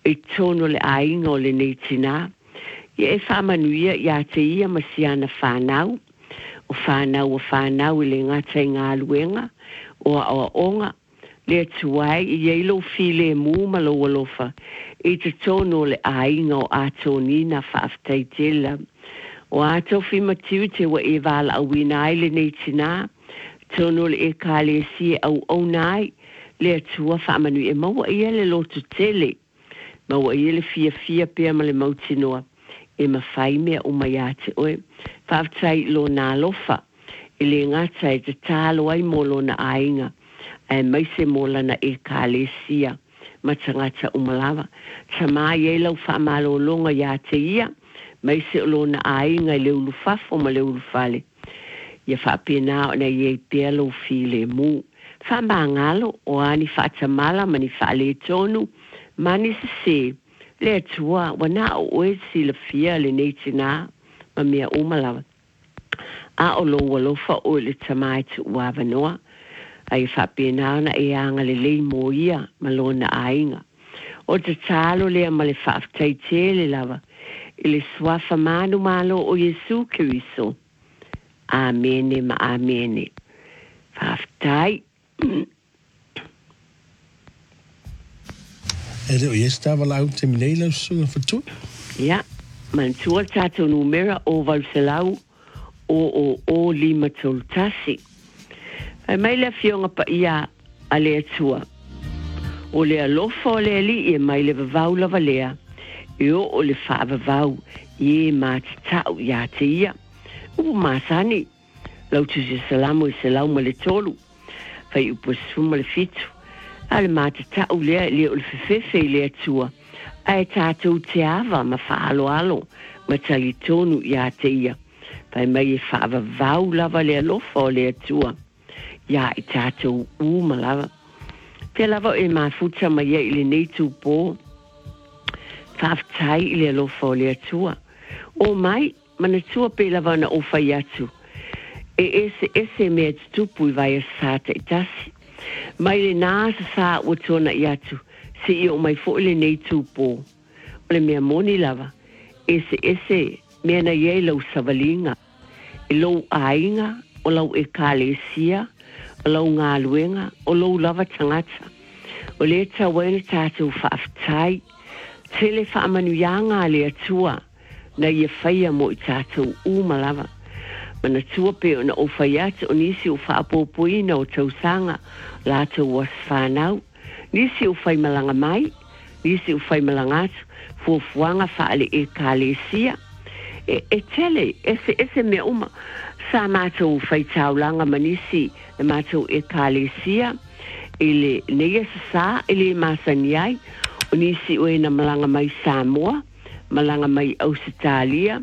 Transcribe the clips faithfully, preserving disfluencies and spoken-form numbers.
e tono le ainga o le nei tina. Ia e whamanuia ia te ia masiana whanau, o whanau o whanau i le ngata i ngā luenga, o a o onga, le tuai i eilo file mu malo alofa, i te tono le ainga o atonina whaaftai tela. O ato fi matiu te wa e wala au winai le nei tina, tono le e kāle si au au nai, le atua whamanu e maua ia le lotu tele, maua ia le fia fia pia ma le mautinoa, e mawhai mea o mai ate oe, whaaftai lo nā lofa, i le ngata e te tālo ai molo na ainga, e maise mola na e kāle sia, ma tangata o malawa, ta mai e lau whamalo longa ia te ia, maise lo na ainga i le ulu fafo ma le ulu fale. Ia whapena o na i e pia lo file mu, whamangalo o ani whatamala mani whale tonu, mani se se, le atua wana o oe si la fia le neiti nā, ma mea umalawa. A o lo walofa o le tamai tu uawa noa, ai whapena na e anga le lei mo ia ma lo na ainga. O te talo lea ma le whaftai tele lava, i le swafa manu malo o Yesu Kiriso. Amene ma amene. Whaftai. E reo i estawa lau te minei lau sunga whatu? Ia, man tua tato numera o Valselau o o o lima toltasi. Ai mai le fionga pa ia a le atua. O le alofa o le ali i mai le vavau lava lea. I o o le whaavavau i e mati tau ia te ia. Upu masani, lau tu se salamu i se lau ma le tolu. Fai upo suma le fitu. Ale mata tau lea lea o le fefefe i le atua. Ai tātou te awa ma whaalo alo, ma tali tonu ia te ia. Pai mai e whaavavau lava le alofa o le atua. Ia i tātou uma lava. Pia lava e mafuta mai e le neitu pō. Whaaftai i le alofa o le atua. O mai, mana tua pe lava na o whai atu. E ese ese mea tupu i vai a sāta i tasi. Mai le nāsa sā ua tona i atu, se i o mai fo le nei tūpō. O le mea moni lava, ese ese mea na iei lau savalinga, i lau ainga, o lau e kāle sia, o lau ngā luenga, o lau lava tangata. O le tawena tātou whaaftai, tele whaamanuianga le atua, na ia whaia mo i tātou uma lava. Mana tua pe o na o whaiata o nisi o whaapopoina o tausanga la tau was whanau. Nisi o whai malanga mai, nisi o whai malanga atu, fuafuanga whaale e kāle sia. E, e tele, ese, ese mea uma, sa mātou whai taulanga manisi e mātou e kāle sia, ele neia sa sa, ele masani ai, o nisi o e na malanga mai Samoa, malanga mai Ausitalia,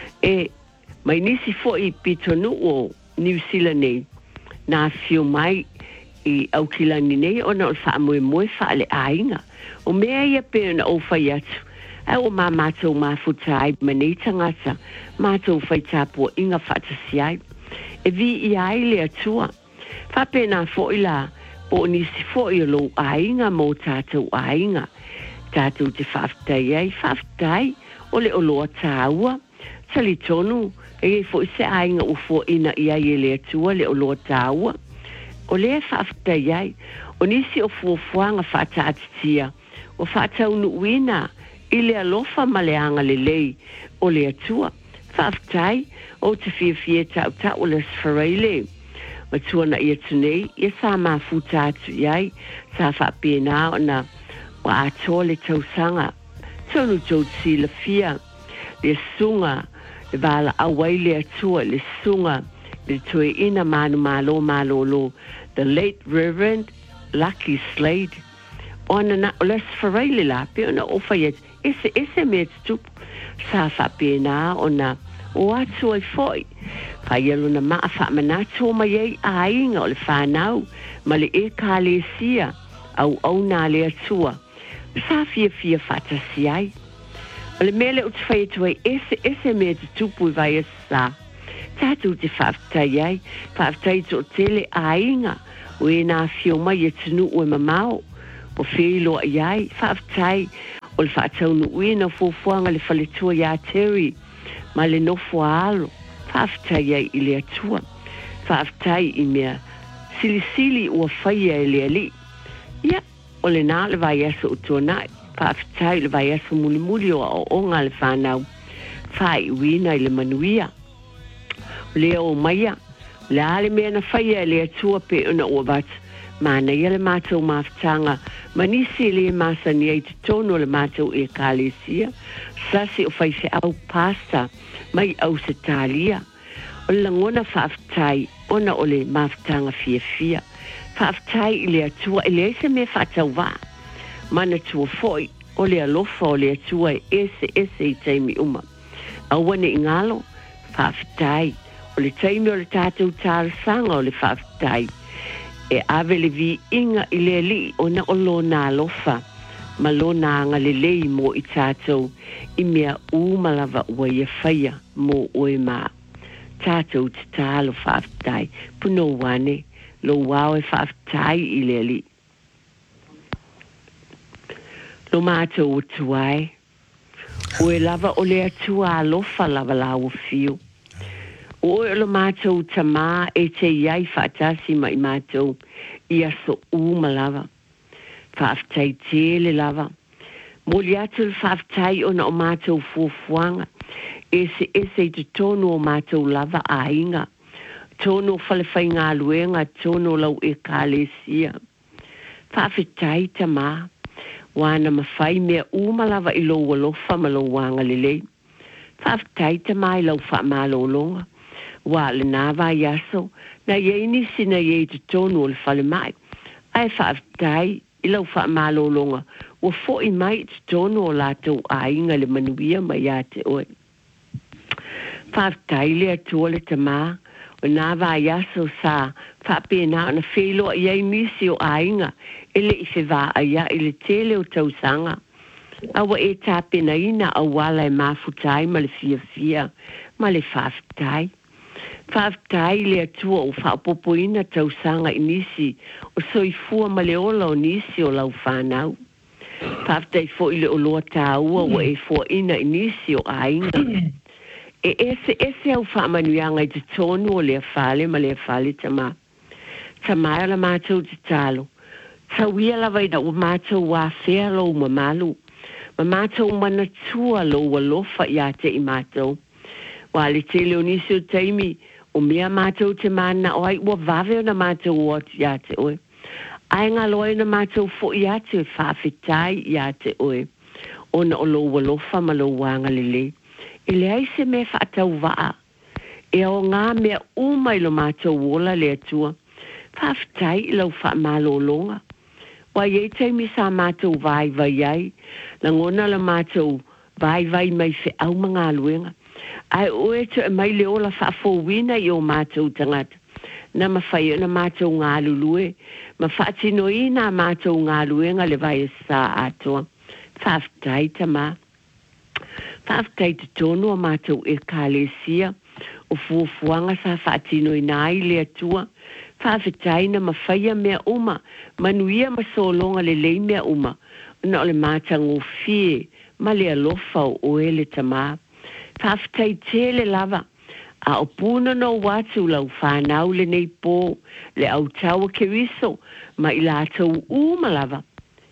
e mai nisi fo i pitonu o New Zealand nei, nā fio mai i Aukilani nei, o na o wha moe moe wha le ainga. O mea ia pēr na o whai atu. E o mā mātou mā futai, ma nei tangata, mātou whai tāpua inga whatasi ai. E vi i ai le atua. Wha pēnā fo i la, po nisi fo i lo ainga mo tātou ainga. Tātou te whaftai ai, whaftai, o le o loa tāua. Sali tonu, e fo se ainga u fo ina ia i le atua le o loa tāua. O le whaaftai ai, o nisi o fuafuanga whaatatitia, o whaatau nuuina, i le alofa ma le anga le lei, o le atua. Whaaftai, o te fia fia tau tau le sfareile. Ma tuana i atu nei, ia sa maa futa atu iai, sa whaapena o na wa ato le tausanga. Tonu tōtsi la fia, le sunga, le wala awai le atua, le sunga, le toe ina manu malo malo lo, the late Reverend Lucky Slade. Ona na, o les whareile la, pe ona ofa yet, ese, ese me tup, sa whapena ona, o atu ai foi. Pai alo na maa whamanatu o mai ei a inga o le whanau, ma le e kāle sia, au au nā le atua. Sa fia fia whatasi ai. O le mele o te whai atu ai, ese, ese me te tupu i vai asa. Tātou te whaftai ai, whaftai to tele a inga, o e nā fio mai e tunu o e mamao, o whilo ai ai, whaftai, o le whaatau nuuina fuafuanga le whaletua ia Terry, ma le nofo alo, whaaftai ai i le atua, whaaftai i mea silisili ua whaia e le ali. Ia, o le nā le vai aso o tuanai, whaaftai le vai aso muli muli o o onga le whanau, whai uina i le manuia. Le o maia, le ale mea na whaia e le atua pe una ua vatu, mana ia le mātou mawhtanga, manisi le masani ai te tono le mātou e kālesia, sasi o whai se au pasta, mai au se tālia. O le langona whaaftai, ona o le mawhtanga fia fia. Whaaftai i le atua, i le ese me whaatau wā. Mana tua foi, o le alofa o le atua e ese ese i taimi uma. Awane i ngalo, whaaftai, o le taimi o le tātou tāra sanga o le whaaftai. E ave le vi inga i le li o na o lo nā alofa, ma lo nā anga le lei mo i tātou, i mea umalawa ua ia whaia mo oe mā. Tātou te tālo whaaftai, puno wane, lo wau e whaaftai i le li. Lo mātou o tuai, o e lava o le atua alofa lava lau fiu. O e lo mātou tamā e te iai whaatasi mai mātou i aso uma lava. Whaaftai tele lava. Moli atu le whaaftai ona o mātou fuafuanga. Ese ese i te tono o mātou lava a inga. Tono whalewhai ngā luenga, tono lau e kālesia. Whaafetai tamā. Wana mawhai mea uma lava i lo walofa ma lo wanga lelei. Whaafetai tamā i lau whaamalo longa. Wa le nava yaso na ye nisi na ye te tonu o le whale mai. Ai whaaftai i lau whaamalo longa. Wa fo i mai te tonu o lātou a inga le manuia mai a te oe. Whaaftai le atua le tamā. O nava yaso sa whaapena na whelo i ei misi o a inga. Ele i whewā a ia i le tele o tausanga. Awa e tāpena ina a wala e mafutai ma le fia fia. Ma le whaaftai. Whaaftai le atua o whaapopoina tausanga i nisi o soifua ma le ola o nisi o lau whanau. Whaaftai fo i le oloa tāua o e fo ina i nisi o ainga. E ese ese au whaamanuianga i te tonu o lea whale ma lea whale tama. Tamai ala mātou te talo. Tawia lava ina o mātou wā whea lo ma malu. Ma mātou mana tua lo wa lofa i ate i mātou. Wa le tele o nisi o taimi o mea mātou te mana o ai ua vave o na mātou o ati ate oe. Ai ngā loe na mātou fo i ate o whawhetai i ate oe. O na o lo walofa ma lo wanga lele. E le aise me whaatau waa. E o ngā mea umai lo mātou wola le atua. Whawhetai i lau whaamalo longa. Wa ye taimi sa mātou vai vai ai. Na ngona la mātou vai vai mai fe au mga luenga. Ai oe to e mai le ola whaafo wina i o mātou tangata. Na mawhai na mātou ngā lulue. Ma whaatino i nā mātou ngā luenga le vai e sā atoa. Whaaftai tamā. Whaaftai te tono a mātou e kālesia. O fuafuanga sa whaatino i nai le atua. Whaafetai na mawhaia mea uma. Manuia masolonga le lei mea uma. Na ole mātango fie. Ma le alofa o oe le tamā. Whaafetai tele lava. A o puna no watu lau whanau le nei pō. Le au taua ke wiso. Ma i lātou uma lava.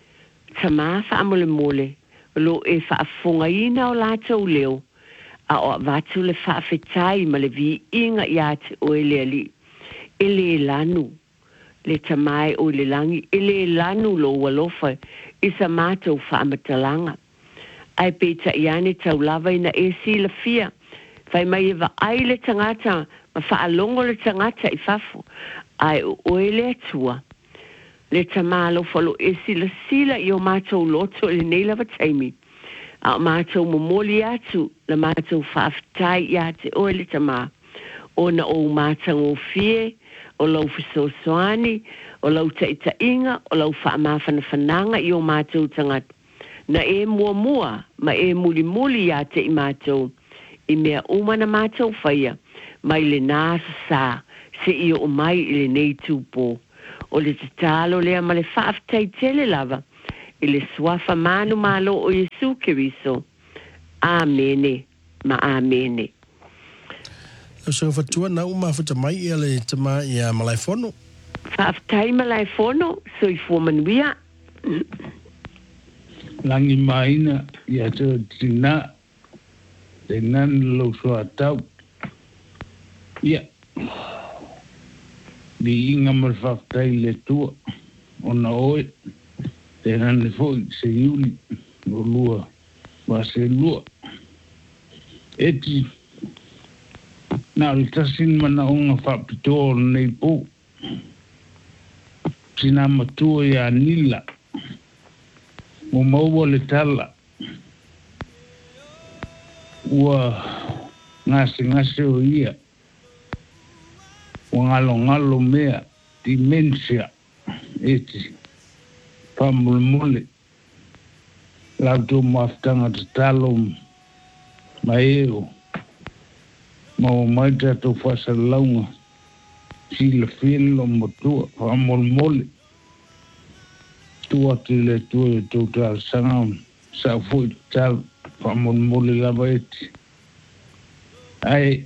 Tamā whaamole mole. Lo e whaafonga ina o lātou leo. A o watu le whaafetai ma le vi inga i ate o ele ali. Ele lanu. Le tamai o le langi. Ele lanu lo walofa. Isa mātou whaamatalanga. Ai peta iane tau lava ina e si la fia. Whai mai e wa ai le tangata, ma whaalongo le tangata i whafo. Ai oe le atua. Le tamalo whalo e si la sila i o mātou loto le nei lava taimi. A o mātou momoli atu, la mātou whaaftai i ate oe le tamā. O na o mātango fie, o lau fisosoani, o lau taita inga, o lau whaamawhana whananga i o mātou tangata. Na e mua mua, ma e muli muli ya te i mātou. I mea umana mātou whaia, mai le nāsa sā, se i o mai i le nei tūpō. O le te tālo lea ma le whaaftai tele lava, i le suafa manu malo o Yesu Kiriso. Amene, ma amene. So fatua na uma fata mai ia le tama ia malai fono. Whaaftai malai fono, so i fuamanuia. Langi maina ia te tina te nan lo so atau. Ia. Di inga mar whaaftai le tua ona oe te nan le foi se iuli o lua wa se lua. Eti na le tasin mana onga whaapitoa nei po. Sina matua ia nila. Mo maua le tala. Ua ngase ngase o ia. Ua ngalo ngalo mea dementia. Eti pamule mule. Lauto maftanga te talo maeo. Mau maita to fasa launga. Sila filo motua pamule mule. Tua te le tua to tal sangam. Sa fui tal pamule mule lava eti. Ai.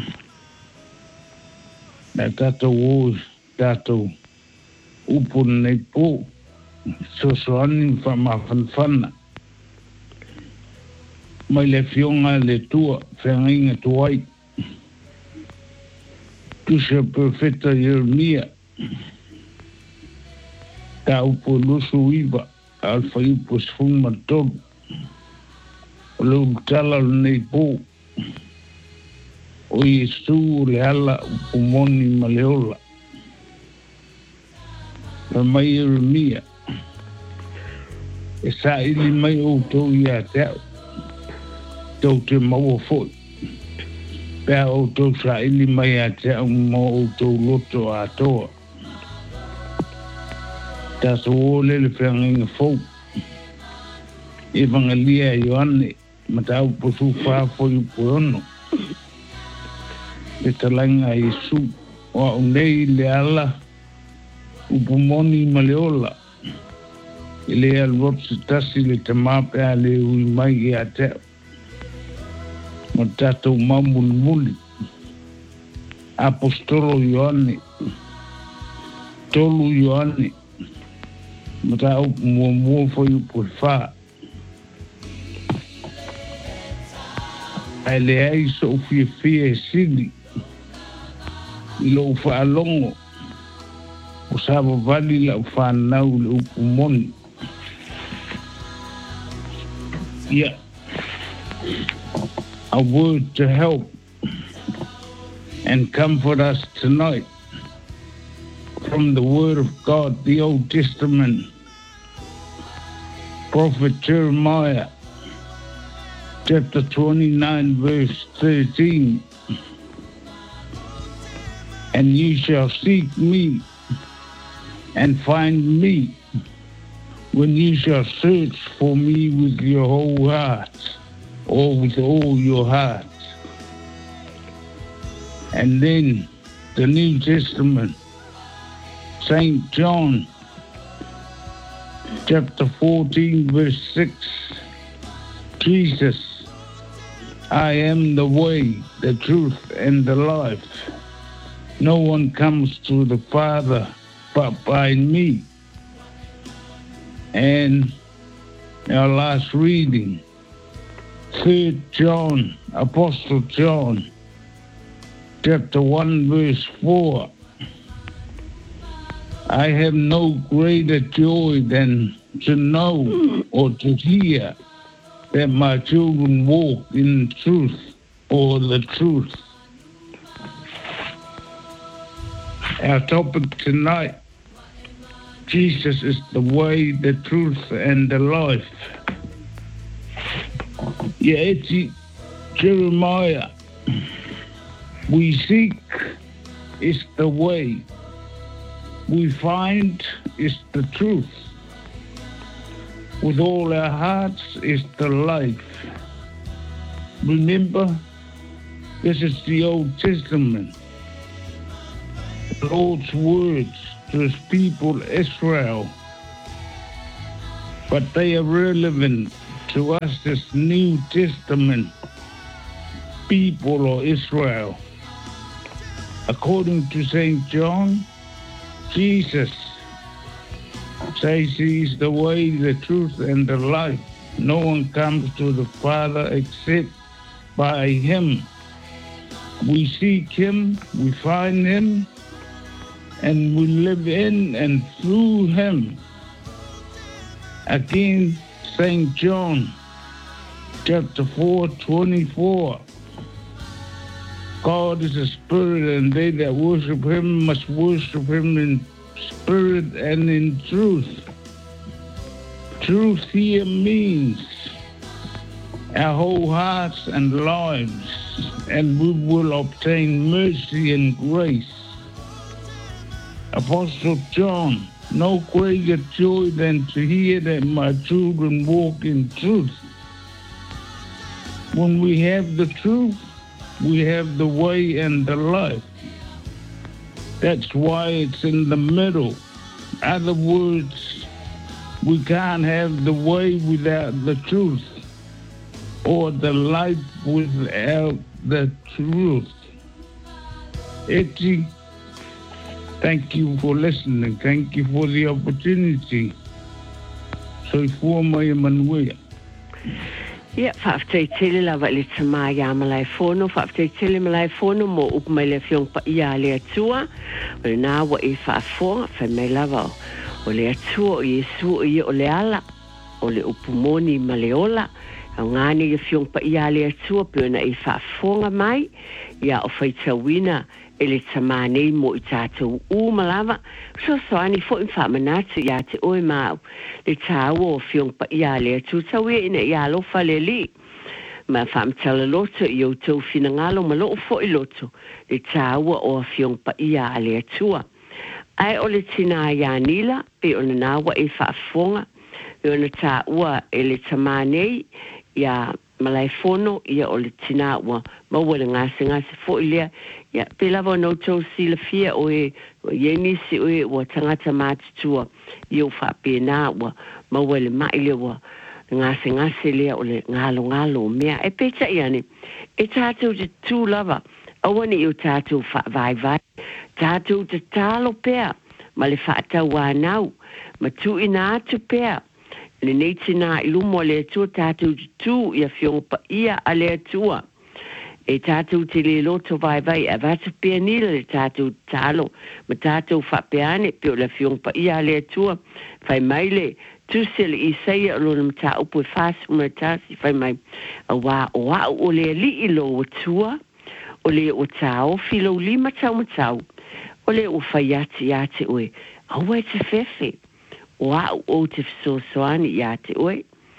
Na tato wo tato upun nei po. So so anin fa ma fan fana. Mai le fionga le tua whengainga tuai. Tusha perfecta Jeremia. Ta upo lusu iwa. Alfa upo sfuma tobu. Lu tala nei po. O Yesu le ala upo moni maleola. Pa mai Jeremia. E sa ili mai o tau ia tau. Tau te maua foi. Pea o tau sa ili mai a tau mo o tau loto a toa. Ta so o lele whianginga fau. Evangelia Ioane. Ma tau po su whafoi upo ono. Pe talanga Yesu. Wa unei le ala. Upo moni maleola. Ile alwotsi tasi le tamape a le ui mai e a teo. Mo tatou mamuli muli. Apostolo Ioane. Tolu Ioane. Mo ta upu mua mua foi upu wha. Ai le ai so ufie fie sili. Ilo ufa alongo. Usaba vali la ufa nau le upu moni. Yeah. A word to help and comfort us tonight from the Word of God, the Old Testament, Prophet Jeremiah, chapter twenty-nine, verse thirteen. And ye shall seek me and find me when you shall search for me with your whole heart, or with all your heart. And then the New Testament, Saint John, chapter fourteen, verse six. Jesus, I am the way, the truth, and the life. No one comes to the Father but by me. And our last reading, Third John, Apostle John, chapter one, verse four. I have no greater joy than to know or to hear that my children walk in truth or the truth. Our topic tonight, Jesus is the way, the truth, and the life. Yeah, it's Jeremiah. We seek is the way. We find is the truth. With all our hearts is the life. Remember, this is the Old Testament. The Lord's words to his people Israel. but they are relevant to us as New Testament people or Israel. According to Saint John, Jesus says he is the way, the truth, and the life. No one comes to the Father except by him. We seek him, we find him, and we live in and through him. Again, Saint John, chapter four, twenty-four. God is a spirit, and they that worship him must worship him in spirit and in truth. Truth here means our whole hearts and lives, and we will obtain mercy and grace. Apostle John, no greater joy than to hear that my children walk in truth. When we have the truth, we have the way and the life. That's why it's in the middle. In other words, we can't have the way without the truth, or the life without the truth. Eti, thank you for listening. Thank you for the opportunity. So for my Emmanuel. Yeah, whaaftai tele lava le tama ya malai fono, whaaftai tele malai fono mo up mai le fiong pa ia le atua, o le nā wa e whaafonga, whai mai lava o le atua o Yesu o ia o le ala, o le upumoni ma le ola, au ngani e fiong pa ia le atua, pio na e whaafonga mai, ia o whai tawina, e le tamanei mo I tātou u malava, so soani fo in whamanatu ia te oe mau, le tāua o fiong pa ia le atu, tau ia ina ia lofa le li, ma whamtala loto I o tau fina ngalo ma loo fo I loto, le tāua o fiong pa ia le atua. Ai o le tina ia nila, pe o na nawa e whaafonga, pe o na tāua e le tamanei, ia malai fono ia o le tina ua maua le ngase ngase fo ilia ia pelawa no tau sila fia o e o e nisi o e ua tangata mātutua i o whapena ua maua le maile ua ngase ngase lea o le ngalo ngalo mea e pecha iane e tātou te tū lava awane I o tātou wha vai vai tātou te tālo pea ma le whaatau wānau ma tu ina atu pea le nei tina I lumo le atua tātou tu ia fiong pa ia a le atua. E tātou te le loto vai vai a vata pia nila le tātou talo. Ma tātou whapeane pio le fiong pa ia a le atua. Whai mai le tu se le isaia o lona mta upo e whasu ma tāsi. Whai mai a wā o wā o le li I lo o tua. O le o tāo filo lima tau ma tau. O le o whai ati ati oe. Aua e te whewhe. Wa o te sosoani ia te oe.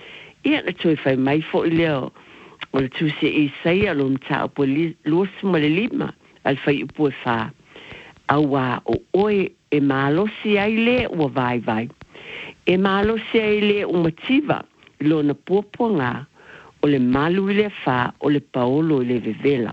Ia na toi whai mai fo I leo o le tuse I saia lo mta upo losu ma le lima al whai upo e wha. Au wā o oe e mālosi ai le ua vai vai. E mālosi ai le o mativa lo na pōpua ngā o le malu I le wha o le paolo I le vevela.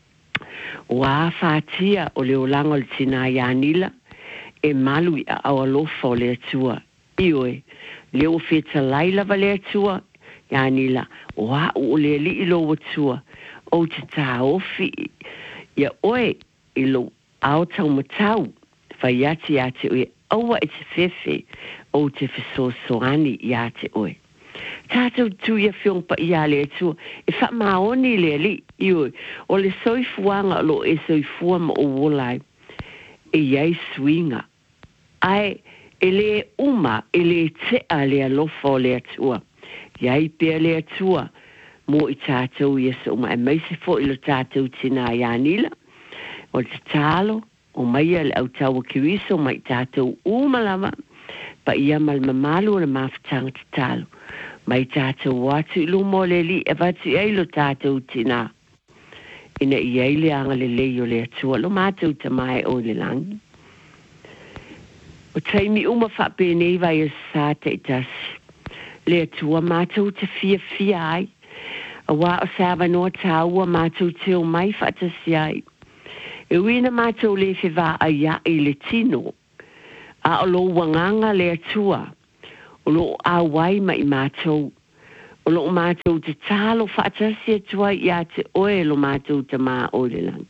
Wā whātia o le olanga o le tina ia nila e malu I a awalofa o le atua. Ioi, leo feta laila va le atua, ia nila, wa o le li ilo watua, o te tā ofi, ia oe, ilo au tau matau, whai ati ate oe, aua e te whewhe, o te whesosoani I ate oe. Tātou tu ia whiong pa ia le atua, e wha maoni le li, ioi, o le soifuanga lo e soifua ma o wolai, e iei swinga, ai, ele uma, ele te a le alofa o le atua. Iai pia le atua, mo I tātou Yesu uma, e maise fo ilo tātou tina ia nila, o te tālo, o maia le au taua kiwiso, mai tātou umalama, pa ia malmamalu o le mawhitanga te tālo. Mai tātou watu ilo mo le li, e vatu eilo tātou tina. Ina ia ile anga le leio le atua, lo mātou tamai o le langi. O taimi uma whapene vai e sa te itasi. Le atua mātou te fia fia ai. A wā o sawa noa tāua mātou te o mai whatasi ai. E wina mātou le whi wā a ia I le tino. A o lo wanganga le atua. o lo awai mai mātou. O lo mātou te tālo whaatasi atua i a te oe lo mātou te mā o le lang.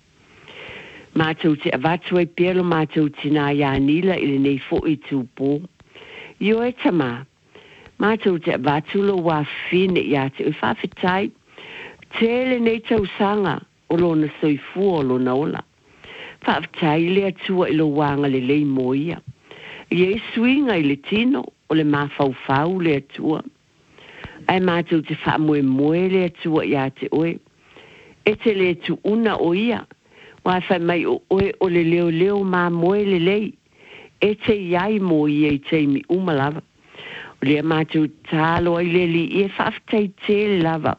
Mātou te avatu e pia lo mātou tina ia nila ili nei fo i tūpō. I oe ta mā, mātou te avatu lo wā whine i a te ui whawhitai, tele nei tau sanga o lo na soifu o lo na ola. Whawhitai le atua i lo wanga le lei moia. I e suinga i le tino o le mawhauwhau le atua. Ai mātou te whamoe moe le atua i a te oe. E te le tu una o ia. Wai whai mai o oe o le leo leo mā moe le lei. E te iai mo i e te mi umalawa. O lea mātou tālo ai le li i e whawhitai te le lava.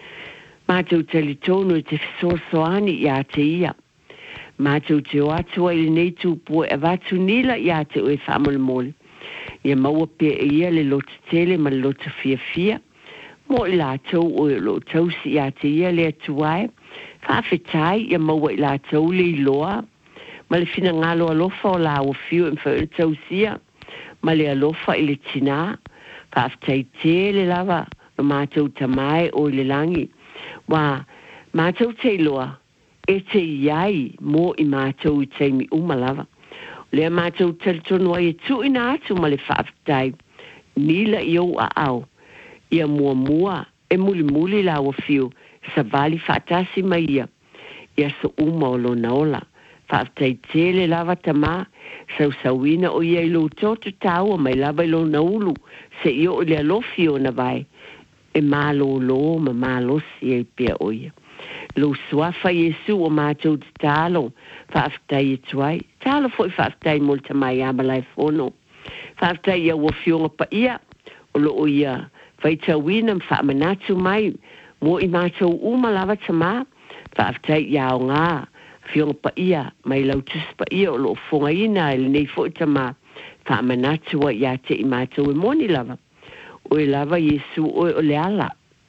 Mātou te li tonu te fisosoani i a te ia. Mātou te o atua i le nei tūpua e watu nila i a te oe whamole mole. Ia maua pe e ia le loto tele ma le loto fia fia. Mo i la tau o e lo tausi i a te ia le atuae. Whawhitai ia maua i la tau le iloa. Ma le fina ngalo alofa o la o fiu e mwhau tausia. Ma le alofa i le tina. Whawhitai tele lava no mātou tamae o le langi. Wa mātou te iloa. E te iai mo i mātou i te mi umalawa. Lea mātou taritonu ai e tu ina atu ma le whaafitai. Nila i au a au. Ia mua mua e muli muli la wa fiu. Sa vali whaatasi mai ia. Ia so uma o lo naola. Whaafitai tele lava tama. Sau sauina o ia i lo totu taua mai lava i lo naulu. Se io o le alofi o na vai. E malo lo ma malosi e pia o ia. Lo suafa Yesu o mātou te tālo, whaafitai e tuai. Tālo foi whaafitai mo le tamai amalai whono. Whaafitai ia ua fionga pa ia, o lo o ia whaitawina mwhaamanatu mai, mo i mātou umalawa tamā. Whaafitai ia o ngā, fionga pa ia, mai lautus pa ia, o lo o whonga ina, ele nei fo i tamā. Whaamanatu wa ia te i mātou e moni lava. O e lava Yesu o e o le ala.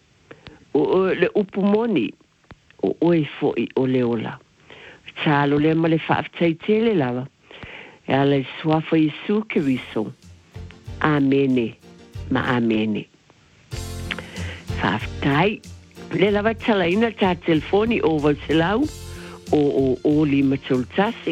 O o le upu moni. O oe foi o le ola. Tālo le ma le whaafitai tele lava. E ala i suafa Yesu ke riso. Amene. Ma amene. Whaafitai. Le lava talaina tā telefoni o Valselau. O o o lima toltasi.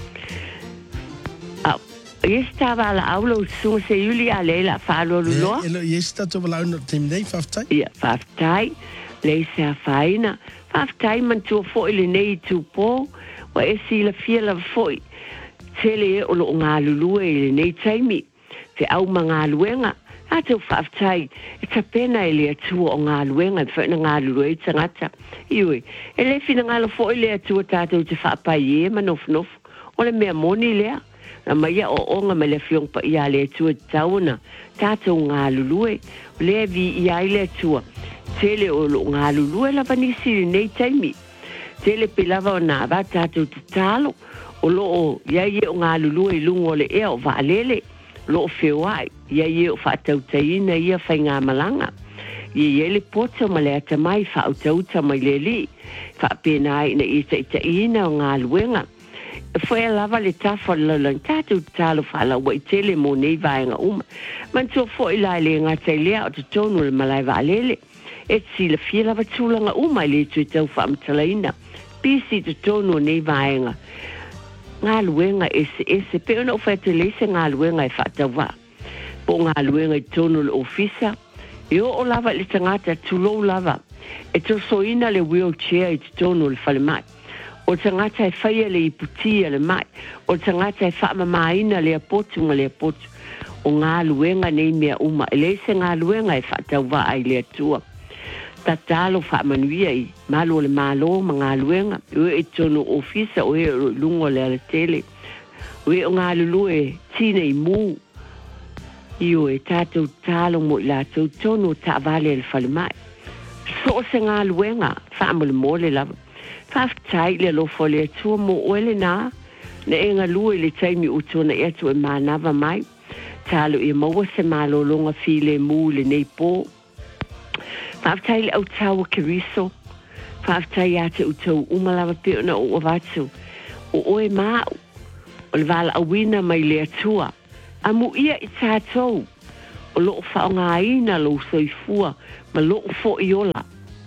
Au. Yes tāwa ala aulo sunga se yuli a leila whaalo luloa. Yes tā tōwa lau no timnei whaafitai? Ia, whaafitai. Le se a whaina. Whaafitai man tua foi le nei tūpō, wa e si la fia la foi. Tele e o lo ngā lulue le nei taimi, te au ma ngā luenga. A tau whaafitai, e ta pena e le atua o ngā luenga, e whaina ngā lulue i tangata. Iwe, e le fina ngā la foi le atua tātou te whaapai e manof nof, o le mea moni lea. Na maia o onga me le fiong pa ia le atua tauna, tātou ngā lulue, le vi ia le atua. Tele o lo ngā lulue la vanisi nei taimi. Tele pe lava o nā wa tātou te tālo. O lo o iai e o ngā lulue i lungo le ea o waalele. Lo o whewai. Iai e o whaatautaina ia whai ngā malanga. Iai e le pota ma le atamai whaatauta mai le li. Whaapenai na ita ita ina o ngā luenga. E whai lava le tafa lalang tātou tālo whala wa i tele mo nei vaenga uma. Man tō fo i lai le ngā tailea o te tonu le malai waalele. E si la fia lava tūlanga umai le tui tau whaamtalaina. Pisi te tonu nei vaenga. Ngā luenga ese ese. Pe ona o whaete leise ngā luenga e whaatawa. Po ngā luenga i tonu le ofisa. E o o lava le tangata tūlou lava. E to soina le wheelchair i te tonu le whale mai. O tangata e whaia le iputia le mai. O tangata e whaamamaina le apotu nga le apotu. O ngā luenga nei mea uma. E leise ngā luenga e whaatawa ai le atua. Ta talo whaamanuia i malo le malo ma ngā luenga. Ue e tono ofisa o e lungo le ala tele. Ue o ngā lulue tina i mū. Io e tātou talo mo i lātou tono ta vale le whalemai. So se ngā luenga whaamole mole lava. Whaftai le lofo le atua mo oele nā. Na e ngā lue le taimi utona e atu e mānawa mai. Talo i maua se malo longa file mū le nei pō. Whaafitai le au taua keriso. Whaafitai a te utau umalawa peona o watu. O oe māu. O le wala awina mai le atua. A mu ia i tātou. o lo fa nga ina lo soifua ma lo fo iola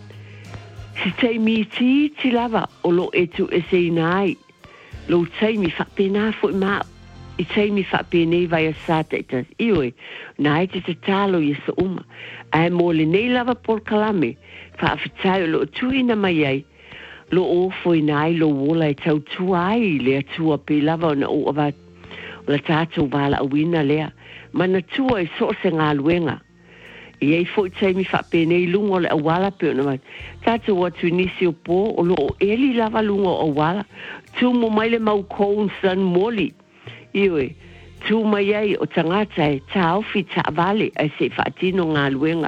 si te mi ti ti lava o lo etu e se nai lo te mi fa pena fo ma i te mi fa pena vai sata ita ioi nai te te talo i sa uma ai mo le nei lava por kalame fa fitai lo tu ina mai ai lo o foi nai lo wola e tau tu ai le tua pe lava na o ava la tatu vala awina lea mana tua e so se ngā luenga i ei foi te mi fa pene i lungo le awala pe ona mai tatu watu nisi o po o lo o eli lava lungo o wala tu mo mai le mau koun san moli iwe tu mai ai o tangata e ta ofi ta vale ai se fa tino ngā luenga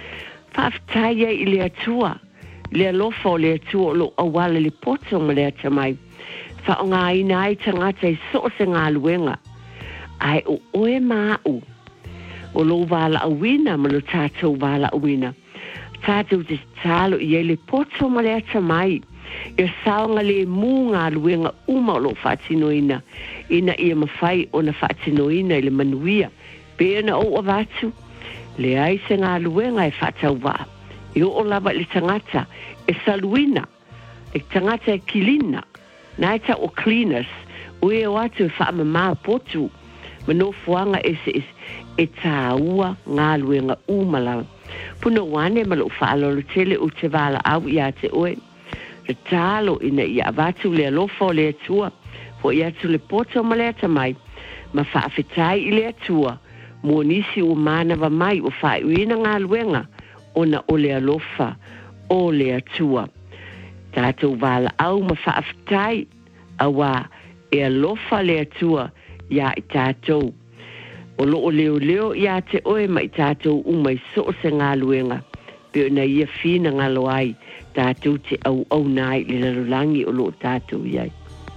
fa ftai ai i le atua le alofa o le atua o lo awala le poto ma le atamai fa o ngā ina ai tangata e so se ngā luenga ai o oe mau o lo vala awina ma lo tātou vala awina tātou te tālo i e le poto ma le atamai e saonga le mū ngā luenga uma o lo whatinoina ina ia mawhai o na whatinoina i le manuia pēna o avatu le ai se ngā luenga e whatau wā i o lava le tangata e saluina e tangata e kilina naita o cleaners o e o atu e wha mama potu mano fuanga e se e tāua ngā luenga umala puna wane malo whaalolo tele o te vala au i a te oe le talo ina i avatu le alofo le atua fo i atu le poto ma le atamai ma whaafetai i le atua mo nisi o manawa mai o whaeουina ngā luenga ona o le alofa o le atua tātou vala au ma whaafetai awa e alofa le atua ia i tātou o loo leo leo ia te oe ma i tātou umai so se ngā luenga pe ona ia fina ngalo ai tātou te au au nai le lalulangi o loo tātou iai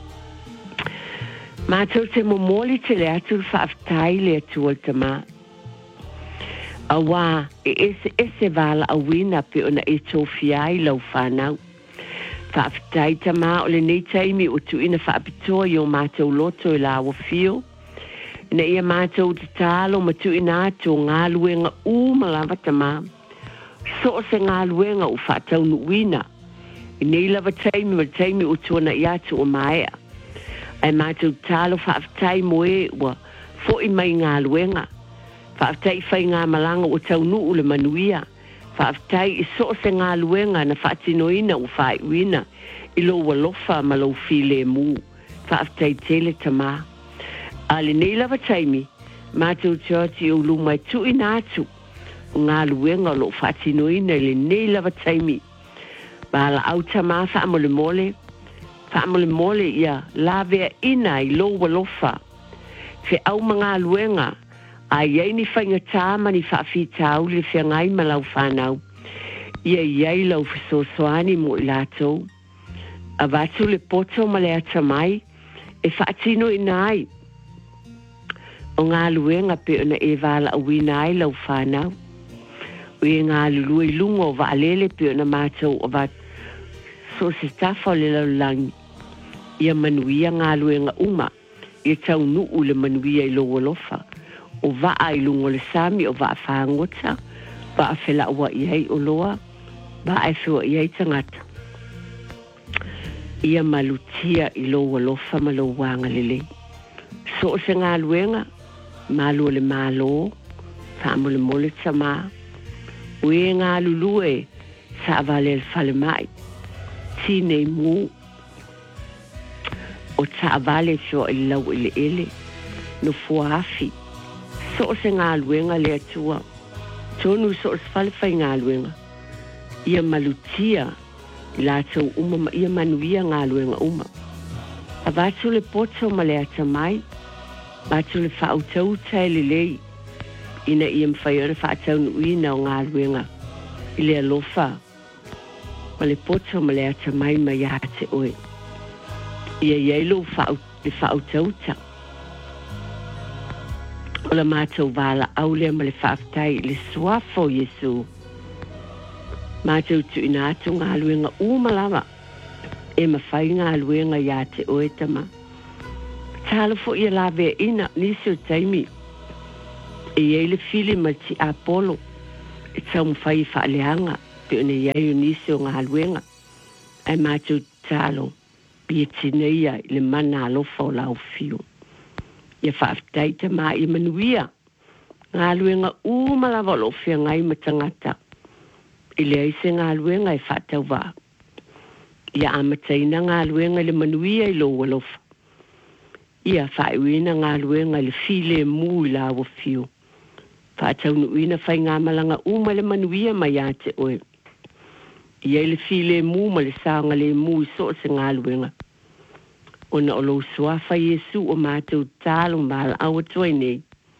mātou te momoli te le atu whaaftai le atua te mā awa e ese ese vala awina pe ona e tofi ai lau whanau whaaftai te mā o le nei taimi o tu ina whaapitoa i o mātou loto i la wafio ina ia mātou te tālo ma tu ina ato ngā luenga umalawa te mā so se ngā luenga o whaatau nuina i nei lava taimi ma taimi o tuana i atu o maea ai mātou tālo whaaftai moe ua fo i mai ngā luenga whaaftai whai ngā malanga o tau nuu le manuia whaaftai i so se ngā luenga na whaatinoina o whaeουina i lo walofa ma lo file mu whaaftai tele tamā ale nei lava taimi mātou tōti o lumai tu ina atu ngā luenga lo whaatinoina le nei lava taimi bala au tamā whaamole mole whaamole mole ia lavea ina i lo walofa fe au mga luenga a iei ni whainga tāma ni whaafi tāu le whiangai ma lau whanau ia iei lau whasosoani mo i lātou a watu le poto ma le atamai e whaatino ina ai o ngā luenga pe ona e wala awina ai lau whanau o e ngā lului lungo o waalele pe ona mātou o wat so se tafa le lau langi ia manuia ngā luenga uma ia tau nuu le manuia i lo walofa o waa i lungo le sami o waa whaangota waa whela ua iei o loa waa e whiwa iei tangata ia malutia i lo walofa ma lo wanga lele so se ngā luenga malo le malo whaamole mole tama o e ngā lulue sa avale le whale mai tine mu o ta avale so i lau ele ele no fuafi so se ngā luenga le atua tonu so se whale whai ngā luenga ia malutia i lātou uma ma ia manuia ngā luenga uma a vatu le poto ma le atamai vatu le whautau tai le lei ina ia mwhaiora whaatau nuina o ngā luenga i le alofa ma le poto ma le atamai ma ia te oe ia ielo le whautau ta o la mātou wala au lea ma le whaaftai le suafo Yesu mātou tu ina atu ngā luenga umalawa e mawhai ngā luenga ia te oe tama talo fo ia lawe ina nisi o taimi E ele fili ma ti Apollo. E tau mwhai whaaleanga. Pe one iai o nisi o ngā luenga. Ai mātou tālo. Pia tineia i le mana alofa o lau fiu. Ia whaaftai te mā i manuia. Ngā luenga umalawa lo fia ngai matangata. I le aise ngā luenga e whaatau wā. Ia amataina ngā luenga le manuia i lo walofa. Ia whaewina ngā luenga le file mu i la wa fiu. Whaatau nuina whai ngā malanga uma le manuia mai a te oe. Ia le file mu ma le saonga le mu i so se ngā luenga. Ona o lo suafa Yesu o mātou tālo mala awa toi nei.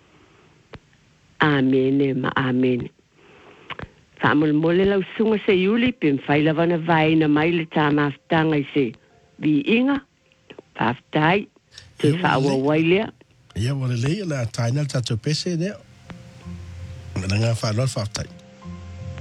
Amene ma amene. Whaamole mole lau sunga se iuli pim whailawana vaina mai le tā maftanga i se vi inga, whaftai, te whaawa wailea. Ia wale lei la taina tato pese neo. Ngā ngā whaaloa whaftai.